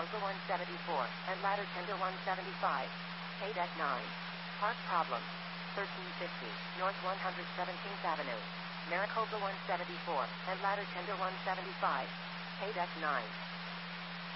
Maricopa 174, and ladder tender 175. K-Deck 9. Park problem. 1350, North 117th Avenue. Maricopa 174, and ladder tender 175. K-Deck 9.